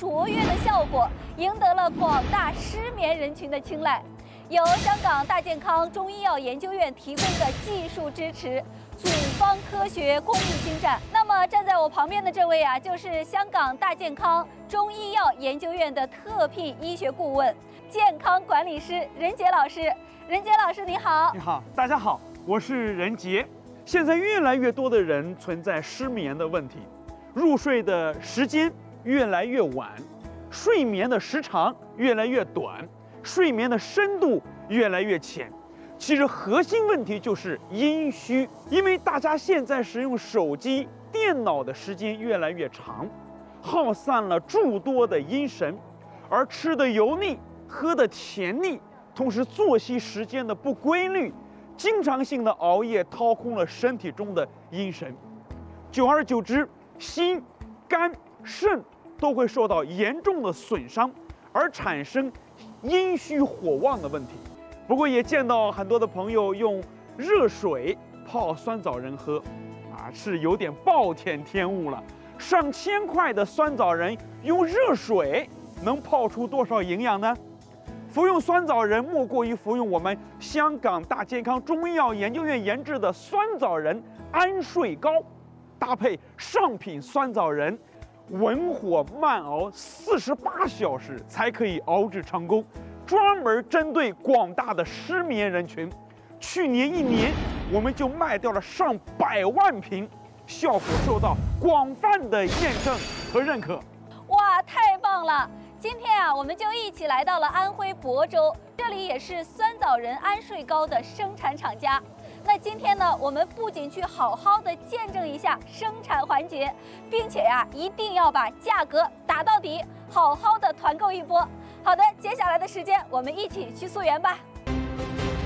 卓越的效果，赢得了广大失眠人群的青睐。由香港大健康中医药研究院提供的技术支持，组方科学公益精湛。那么站在我旁边的这位啊，就是香港大健康中医药研究院的特聘医学顾问、健康管理师任杰老师。任杰老师你好。 你好，大家好，我是任杰。现在越来越多的人存在失眠的问题，入睡的时间越来越晚，睡眠的时长越来越短，睡眠的深度越来越浅。其实核心问题就是阴虚，因为大家现在使用手机、电脑的时间越来越长，耗散了诸多的阴神，而吃的油腻，喝的甜腻，同时作息时间的不规律，经常性的熬夜掏空了身体中的阴神，久而久之，心、肝、肾都会受到严重的损伤，而产生阴虚火旺的问题。不过也见到很多的朋友用热水泡酸枣仁喝，是有点暴殄天物了。上千块的酸枣仁用热水能泡出多少营养呢？服用酸枣仁莫过于服用我们香港大健康中医药研究院研制的酸枣仁安睡膏，搭配上品酸枣仁，文火慢熬48小时才可以熬制成功，专门针对广大的失眠人群。去年1年，我们就卖掉了上百万瓶，效果受到广泛的验证和认可。 哇，太棒了！今天啊，我们就一起来到了安徽亳州，这里也是酸枣仁安睡膏的生产厂家。那今天呢，我们不仅去好好的见证一下生产环节，并且呀，一定要把价格打到底，好好的团购一波。好的，接下来的时间我们一起去溯源吧。